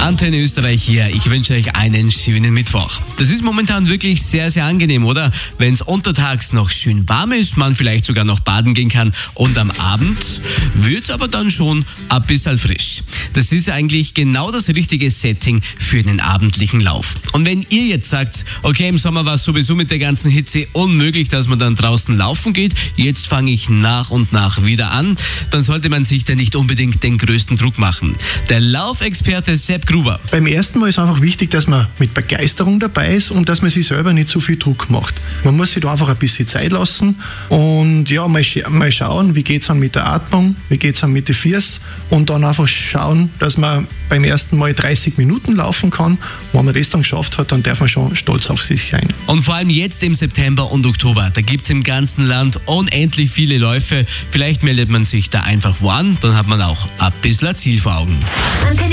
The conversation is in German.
Antenne Österreich hier. Ich wünsche euch einen schönen Mittwoch. Das ist momentan wirklich sehr, sehr angenehm, oder? Wenn es untertags noch schön warm ist, man vielleicht sogar noch baden gehen kann und am Abend wird es aber dann schon ein bisschen frisch. Das ist eigentlich genau das richtige Setting für einen abendlichen Lauf. Und wenn ihr jetzt sagt, okay, im Sommer war es sowieso mit der ganzen Hitze unmöglich, dass man dann draußen laufen geht, jetzt fange ich nach und nach wieder an, dann sollte man sich da nicht unbedingt den größten Druck machen. Der Laufexperte Sepp Gruber. Beim ersten Mal ist einfach wichtig, dass man mit Begeisterung dabei ist und dass man sich selber nicht zu viel Druck macht. Man muss sich da einfach ein bisschen Zeit lassen und ja, mal schauen, wie geht es dann mit der Atmung, wie geht es dann mit den Füßen und dann einfach schauen, dass man beim ersten Mal 30 Minuten laufen kann. Wenn man das dann geschafft hat, dann darf man schon stolz auf sich sein. Und vor allem jetzt im September und Oktober, da gibt es im ganzen Land unendlich viele Läufe. Vielleicht meldet man sich da einfach wo an, dann hat man auch ein bisschen ein Ziel vor Augen.